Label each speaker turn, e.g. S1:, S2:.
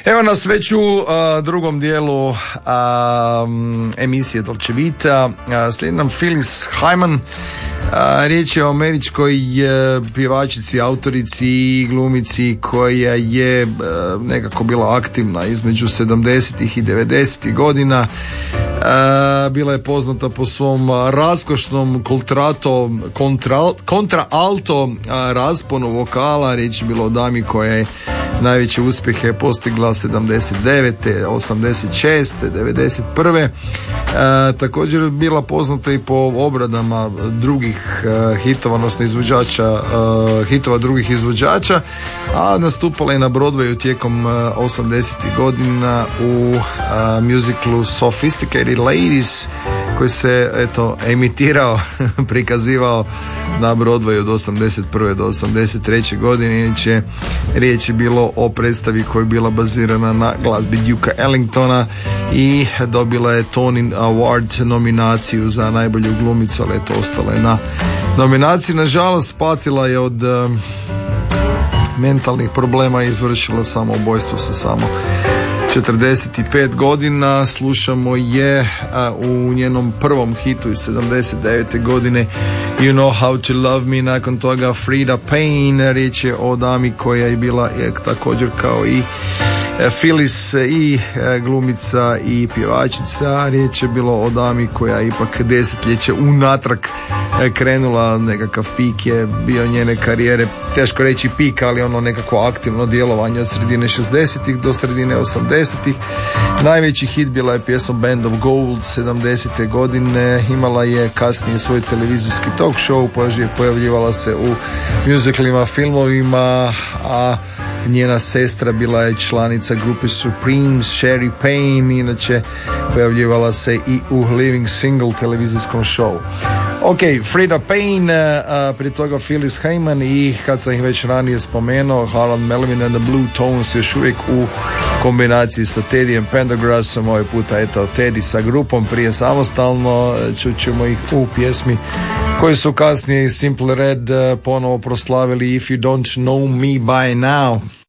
S1: Evo nas već u drugom dijelu emisije Dolce Vita. Slijedi nam Phyllis Hyman. Riječ je o američkoj pjevačici, autorici i glumici koja je nekako bila aktivna između 70. i 90. godina. Bila je poznata po svom raskošnom kontraalto rasponu vokala. Riječ je bilo o dami koja je najveće uspjehe postigla 79., 86., 91. Također je bila poznata i po obradama drugih hitova, odnosno hitova drugih izvođača, a nastupala je na Broadwayu tijekom 80. godina u musiclu Sophisticated Ladies, koji se emitirao, prikazivao na Broadwayu od 81. do 83. godine. Inače, riječ je bilo o predstavi koja je bila bazirana na glazbi Duke Ellingtona i dobila je Tony Award nominaciju za najbolju glumicu, ali ostala je na nominaciji. Nažalost, patila je od mentalnih problema i izvršila samoubojstvo sa samo 45 godina. Slušamo je u njenom prvom hitu iz 79. godine You Know How To Love Me, nakon toga Frida Payne. Riječ je o dami koja je bila također kao i Phyllis i glumica i pjevačica. Riječ je bilo o dami koja ipak desetljeće unatrag krenula, nekakav pik je bio njene karijere, teško reći pik, ali ono nekako aktivno djelovanje od sredine 60-ih do sredine 80-ih. Najveći hit bila je pjesma Band of Gold 70. godine. Imala je kasnije svoj televizijski talk show, pojavljivala se u musicalima, filmovima, a njena sestra bila je članica grupe Supremes, Sherry Payne, inače pojavljivala se i u Living Single televizijskom showu. Ok, Frida Payne, prije toga Phyllis Hyman i kad sam ih već ranije spomenuo, Harlan Melvin and the Blue Tones, još uvijek u kombinaciji sa Teddyjem Pendergrassom, ovaj puta Teddy sa grupom, prije samostalno. Čućemo ih u pjesmi koji su kasnije Simple Red ponovo proslavili If You Don't Know Me By Now.